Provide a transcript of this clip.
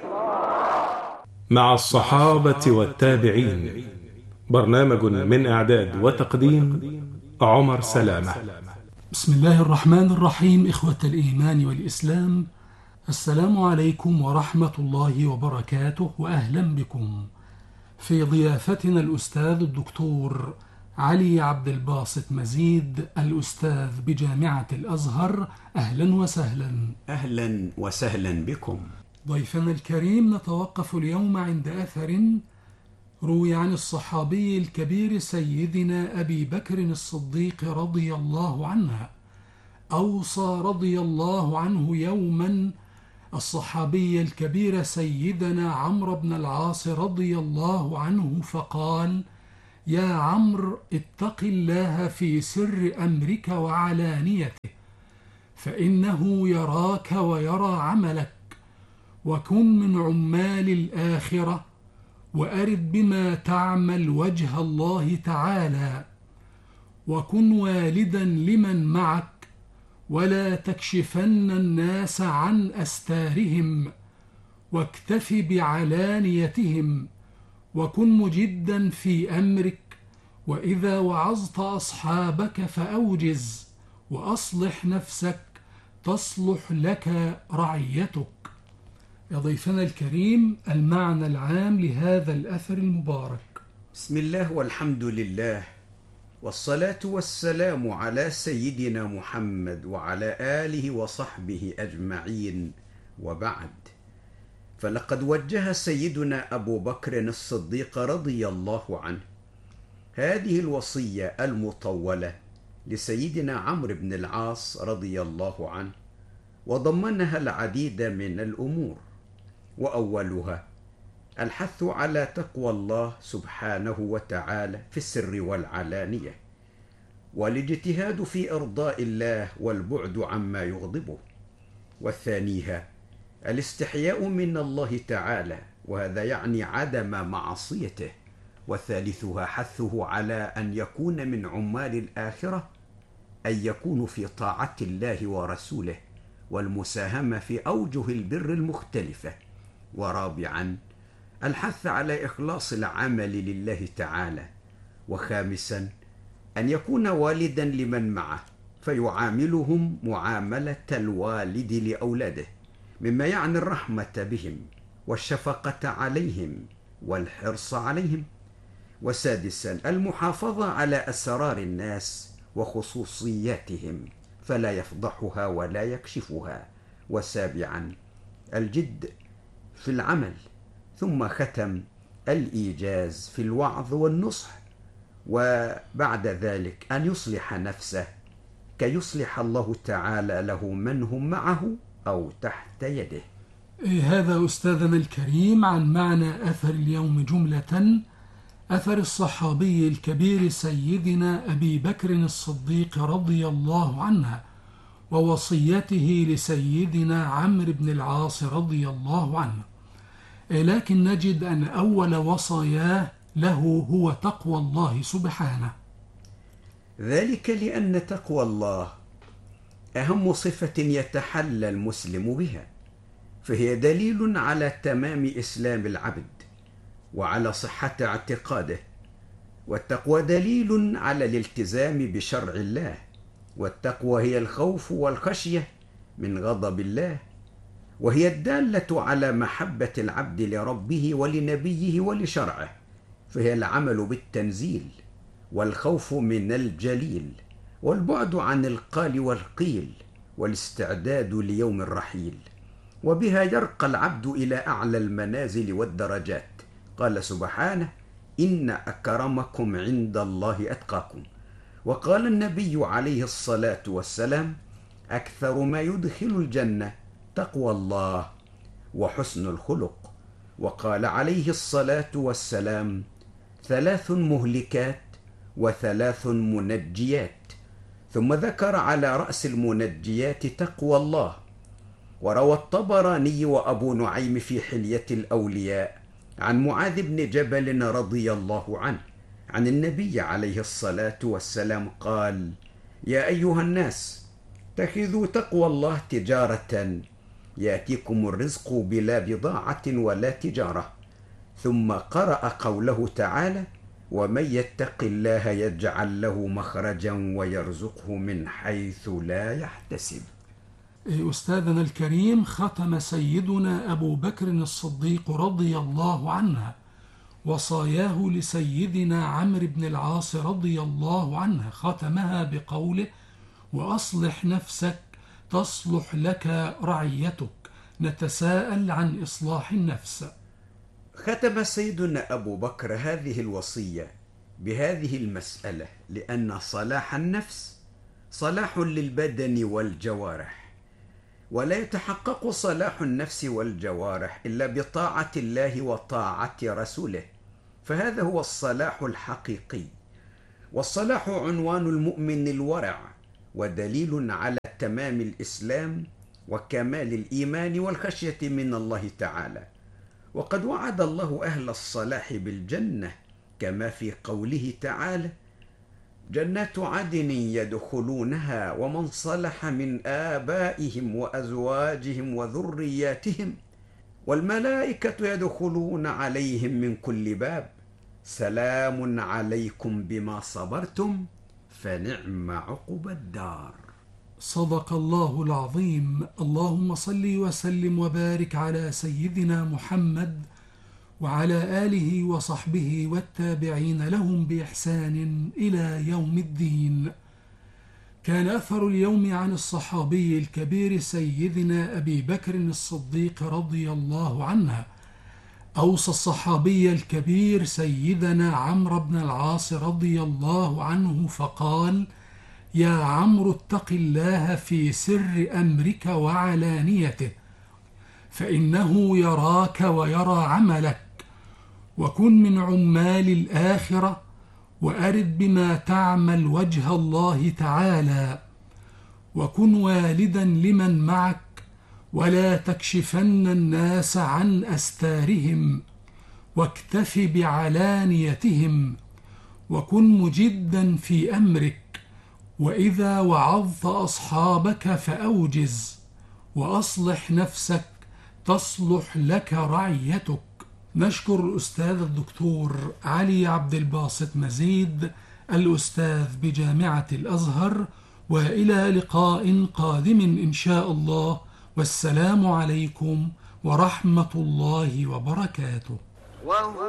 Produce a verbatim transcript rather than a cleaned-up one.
مع الصحابة والتابعين، برنامج من إعداد وتقديم عمر سلامة. بسم الله الرحمن الرحيم. إخوة الإيمان والإسلام، السلام عليكم ورحمة الله وبركاته، وأهلا بكم في ضيافتنا الأستاذ الدكتور علي عبد الباسط مزيد، الأستاذ بجامعة الأزهر. أهلا وسهلا. أهلا وسهلا بكم. ضيفنا الكريم، نتوقف اليوم عند أثر روي عن الصحابي الكبير سيدنا أبي بكر الصديق رضي الله عنه. أوصى رضي الله عنه يوما الصحابي الكبير سيدنا عمرو بن العاص رضي الله عنه فقال: يا عمرو، اتق الله في سر أمرك وعلانيته، فإنه يراك ويرى عملك، وكن من عمال الآخرة، وأرد بما تعمل وجه الله تعالى، وكن والدا لمن معك، ولا تكشفن الناس عن أستارهم، واكتف بعلانيتهم، وكن مجدا في أمرك، وإذا وعظت أصحابك فأوجز، وأصلح نفسك تصلح لك رعيتك. يا ضيفنا الكريم، المعنى العام لهذا الأثر المبارك. بسم الله والحمد لله، والصلاة والسلام على سيدنا محمد وعلى آله وصحبه أجمعين، وبعد، فلقد وجه سيدنا أبو بكر الصديق رضي الله عنه هذه الوصية المطولة لسيدنا عمرو بن العاص رضي الله عنه، وضمنها العديد من الأمور، وأولها الحث على تقوى الله سبحانه وتعالى في السر والعلانية، والاجتهاد في إرضاء الله والبعد عما يغضبه، والثانيها الاستحياء من الله تعالى، وهذا يعني عدم معصيته، والثالثها حثه على أن يكون من عمال الآخرة، أن يكون في طاعة الله ورسوله والمساهمة في أوجه البر المختلفة، ورابعا الحث على إخلاص العمل لله تعالى، وخامسا أن يكون والدا لمن معه فيعاملهم معاملة الوالد لأولاده، مما يعني الرحمة بهم والشفقة عليهم والحرص عليهم، وسادسا المحافظة على أسرار الناس وخصوصياتهم فلا يفضحها ولا يكشفها، وسابعا الجد في العمل، ثم ختم الإيجاز في الوعظ والنصح، وبعد ذلك أن يصلح نفسه كي يصلح الله تعالى له من هم معه أو تحت يده. هذا أستاذنا الكريم عن معنى أثر اليوم جملة. أثر الصحابي الكبير سيدنا أبي بكر الصديق رضي الله عنه، ووصيته لسيدنا عمرو بن العاص رضي الله عنه. لكن نجد أن أول وصاياه له هو تقوى الله سبحانه. ذلك لأن تقوى الله أهم صفة يتحلى المسلم بها، فهي دليل على تمام إسلام العبد وعلى صحة اعتقاده، والتقوى دليل على الالتزام بشرع الله، والتقوى هي الخوف والخشية من غضب الله، وهي الدالة على محبة العبد لربه ولنبيه ولشرعه، فهي العمل بالتنزيل، والخوف من الجليل، والبعد عن القال والقيل، والاستعداد ليوم الرحيل، وبها يرقى العبد إلى أعلى المنازل والدرجات. قال سبحانه: إن أكرمكم عند الله أتقاكم. وقال النبي عليه الصلاة والسلام: أكثر ما يدخل الجنة تقوى الله وحسن الخلق. وقال عليه الصلاة والسلام: ثلاث مهلكات وثلاث منجيات. ثم ذكر على رأس المنجيات تقوى الله. وروى الطبراني وأبو نعيم في حلية الأولياء عن معاذ بن جبل رضي الله عنه عن النبي عليه الصلاة والسلام قال: يا أيها الناس، اتخذوا تقوى الله تجارة يأتيكم الرزق بلا بضاعة ولا تجارة. ثم قرأ قوله تعالى: ومن يتق الله يجعل له مخرجا ويرزقه من حيث لا يحتسب. أستاذنا الكريم، ختم سيدنا أبو بكر الصديق رضي الله عنه وصاياه لسيدنا عمرو بن العاص رضي الله عنه، ختمها بقوله: وأصلح نفسك تصلح لك رعيتك. نتساءل عن إصلاح النفس. ختم سيدنا أبو بكر هذه الوصية بهذه المسألة لأن صلاح النفس صلاح للبدن والجوارح، ولا يتحقق صلاح النفس والجوارح إلا بطاعة الله وطاعة رسوله، فهذا هو الصلاح الحقيقي. والصلاح عنوان المؤمن الورع، ودليل على تمام الإسلام وكمال الإيمان والخشية من الله تعالى. وقد وعد الله أهل الصلاح بالجنة كما في قوله تعالى: جنات عدن يدخلونها ومن صلح من آبائهم وأزواجهم وذرياتهم والملائكة يدخلون عليهم من كل باب سلام عليكم بما صبرتم فنعم عقبى الدار. صدق الله العظيم. اللهم صل وسلم وبارك على سيدنا محمد وعلى آله وصحبه والتابعين لهم بإحسان إلى يوم الدين. كان أثر اليوم عن الصحابي الكبير سيدنا أبي بكر الصديق رضي الله عنه. أوصى الصحابي الكبير سيدنا عمرو بن العاص رضي الله عنه فقال: يا عمرو اتق الله في سر أمرك وعلانيته، فإنه يراك ويرى عملك، وكن من عمال الآخرة، وأرد بما تعمل وجه الله تعالى، وكن والدا لمن معك، ولا تكشفن الناس عن أستارهم، واكتف بعلانيتهم، وكن مجدا في أمرك، وإذا وعظت أصحابك فأوجز، وأصلح نفسك تصلح لك رعيتك. نشكر الأستاذ الدكتور علي عبد الباسط مزيد، الأستاذ بجامعة الأزهر، وإلى لقاء قادم إن شاء الله، والسلام عليكم ورحمة الله وبركاته.